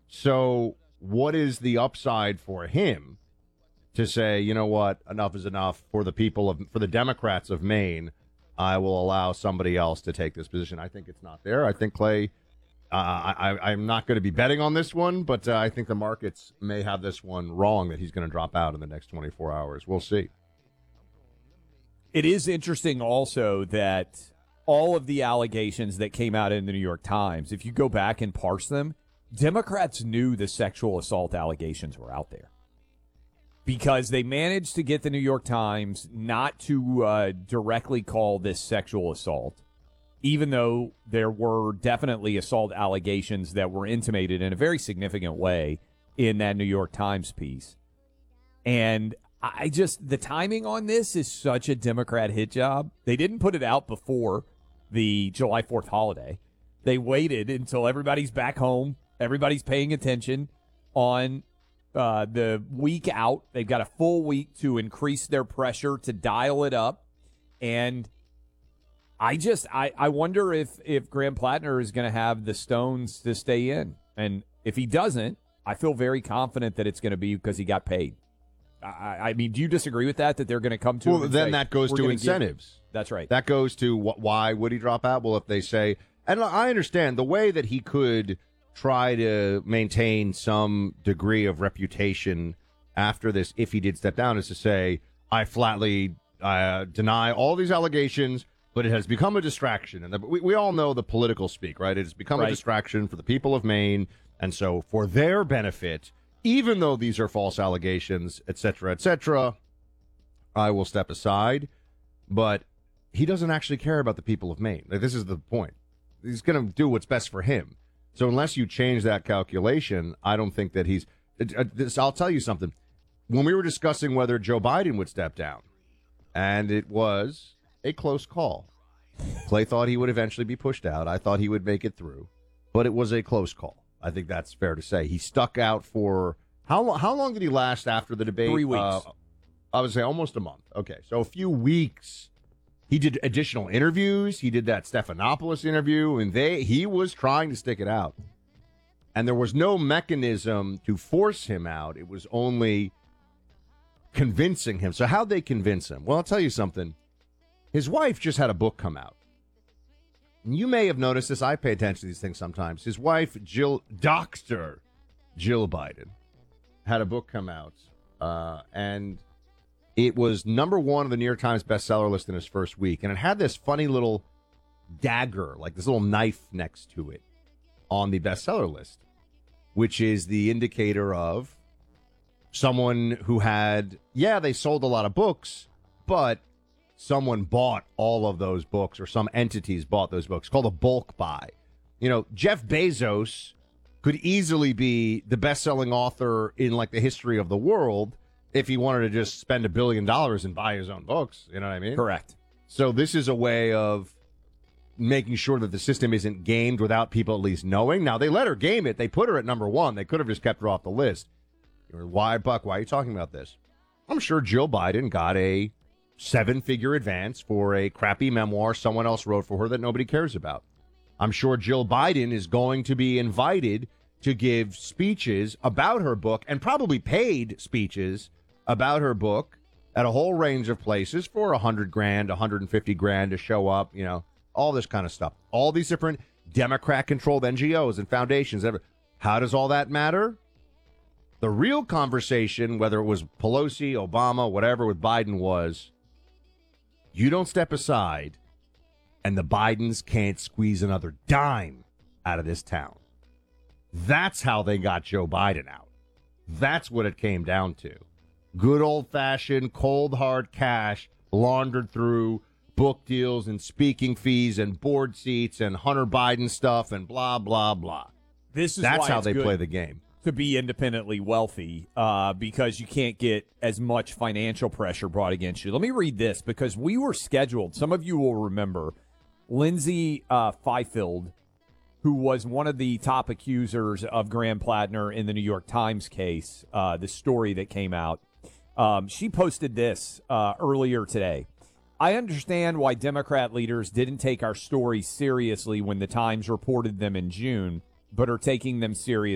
So what is the upside for him to say, you know what, enough is enough for the Democrats of Maine? I will allow somebody else to take this position. I think it's not there. I think Clay. I'm not going to be betting on this one, but I think the markets may have this one wrong that he's going to drop out in the next 24 hours. We'll see. It is interesting also that all of the allegations that came out in the New York Times, if you go back and parse them, Democrats knew the sexual assault allegations were out there because they managed to get the New York Times not to directly call this sexual assault, even though there were definitely assault allegations that were intimated in a very significant way in that New York Times piece. And the timing on this is such a Democrat hit job. They didn't put it out before the July 4th holiday. They waited until everybody's back home. Everybody's paying attention on the week out. They've got a full week to increase their pressure, to dial it up. And I wonder if Graham Plattner is going to have the stones to stay in. And if he doesn't, I feel very confident that it's going to be because he got paid. I mean, do you disagree with that they're going to come to him and then say, that goes to incentives. That's right. That goes to why would he drop out? Well, if they say, and I understand the way that he could try to maintain some degree of reputation after this, if he did step down, is to say, I flatly deny all these allegations, but it has become a distraction. And we all know the political speak, right? It has become a distraction for the people of Maine. And so for their benefit, even though these are false allegations, et cetera, I will step aside. But he doesn't actually care about the people of Maine. Like, this is the point. He's going to do what's best for him. So unless you change that calculation, I don't think that he's I'll tell you something. When we were discussing whether Joe Biden would step down, and it was a close call. Clay thought he would eventually be pushed out. I thought he would make it through. But it was a close call. I think that's fair to say. He stuck out for how long did he last after the debate? 3 weeks. I would say almost a month. Okay, so a few weeks. He did additional interviews. He did that Stephanopoulos interview, and he was trying to stick it out. And there was no mechanism to force him out. It was only convincing him. So how'd they convince him? Well, I'll tell you something. His wife just had a book come out. You may have noticed this. I pay attention to these things sometimes. His wife, Dr. Jill Biden, had a book come out, and it was number one on the New York Times bestseller list in his first week, and it had this funny little dagger, like this little knife next to it on the bestseller list, which is the indicator of someone who had, they sold a lot of books, but someone bought all of those books, or some entities bought those books, called a bulk buy. You know, Jeff Bezos could easily be the best-selling author in, like, the history of the world if he wanted to just spend $1 billion and buy his own books. You know what I mean? Correct. So this is a way of making sure that the system isn't gamed without people at least knowing. Now, they let her game it. They put her at number one. They could have just kept her off the list. Why, Buck, why are you talking about this? I'm sure Jill Biden got a 7-figure advance for a crappy memoir someone else wrote for her that nobody cares about. I'm sure Jill Biden is going to be invited to give speeches about her book, and probably paid speeches about her book at a whole range of places for $100,000, $150,000 to show up, all this kind of stuff. All these different Democrat-controlled NGOs and foundations. How does all that matter? The real conversation, whether it was Pelosi, Obama, whatever with Biden, was you don't step aside and the Bidens can't squeeze another dime out of this town. That's how they got Joe Biden out. That's what it came down to. Good old-fashioned, cold, hard cash laundered through book deals and speaking fees and board seats and Hunter Biden stuff and blah, blah, blah. That's how they play the game. To be independently wealthy, because you can't get as much financial pressure brought against you. Let me read this, because we were scheduled. Some of you will remember Lindsay Fifield, who was one of the top accusers of Graham Plattner in the New York Times case, the story that came out. She posted this earlier today. I understand why Democrat leaders didn't take our stories seriously when the Times reported them in June, but are taking them seriously